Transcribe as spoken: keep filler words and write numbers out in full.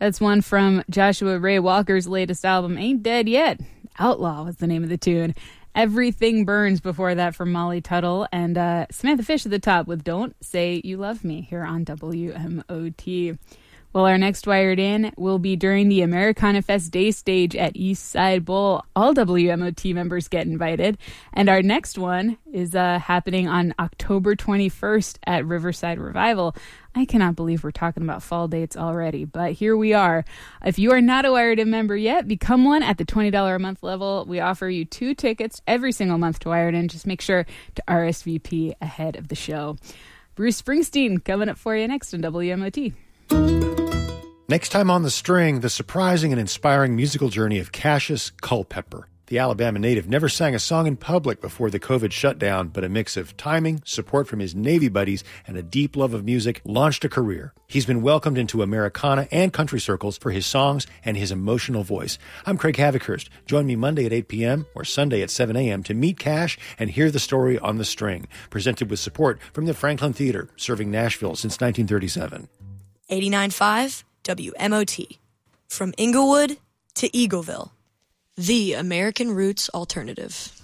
That's one from Joshua Ray Walker's latest album, Ain't Dead Yet. Outlaw was the name of the tune. Everything Burns before that from Molly Tuttle, and uh, Samantha Fish at the top with Don't Say You Love Me here on W M O T. Well, our next Wired In will be during the Americana Fest Day Stage at East Side Bowl. All W M O T members get invited. And our next one is uh, happening on October twenty-first at Riverside Revival. I cannot believe we're talking about fall dates already, but here we are. If you are not a Wired In member yet, become one at the twenty dollars a month level. We offer you two tickets every single month to Wired In. Just make sure to R S V P ahead of the show. Bruce Springsteen coming up for you next on W M O T. Next time on The String, the surprising and inspiring musical journey of Cassius Culpepper. The Alabama native never sang a song in public before the COVID shutdown, but a mix of timing, support from his Navy buddies, and a deep love of music launched a career. He's been welcomed into Americana and country circles for his songs and his emotional voice. I'm Craig Havikhurst. Join me Monday at eight p.m. or Sunday at seven a.m. to meet Cash and hear the story on The String, presented with support from the Franklin Theater, serving Nashville since nineteen thirty-seven. eighty-nine point five W M O T. From Inglewood to Eagleville. The American Roots Alternative.